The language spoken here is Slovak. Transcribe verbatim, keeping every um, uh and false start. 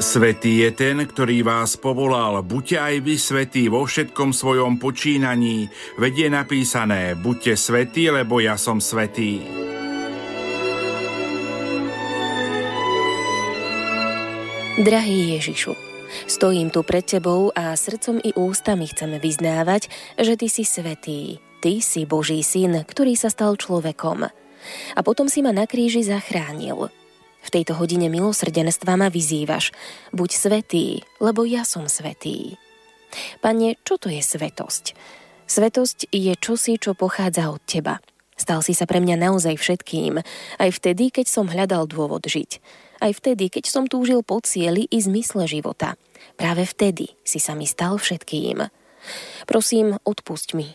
Svätý je ten, ktorý vás povolal, buďte aj vy svätí vo všetkom svojom počínaní, veď je napísané, buďte svätí, lebo ja som svätý. Drahý Ježišu, stojím tu pred Tebou a srdcom i ústami chceme vyznávať, že Ty si svätý, Ty si Boží syn, ktorý sa stal človekom. A potom si ma na kríži zachránil. V tejto hodine milosrdenstva ma vyzývaš, buď svätý, lebo ja som svätý. Pane, čo to je svätosť? Svätosť je čosi, čo pochádza od Teba. Stal si sa pre mňa naozaj všetkým, aj vtedy, keď som hľadal dôvod žiť. Aj vtedy, keď som túžil po cieli i zmysle života. Práve vtedy si sa mi stal všetkým. Prosím, odpusť mi,